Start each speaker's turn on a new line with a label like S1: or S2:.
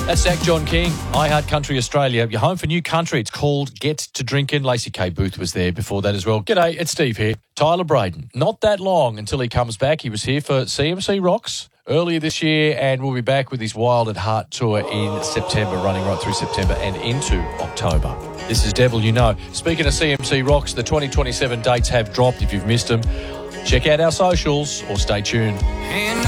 S1: That's Zach John King, I Heart Country Australia. You're home for new country. It's called Get to Drinkin'. Lacey K. Booth was there before that as well. G'day, it's Steve here. Tyler Braden. Not that long until he comes back. He was here for CMC Rocks earlier this year and will be back with his Wild at Heart tour in September, running right through September and into October. This is Devil You Know. Speaking of CMC Rocks, the 2027 dates have dropped. If you've missed them, check out our socials or stay tuned.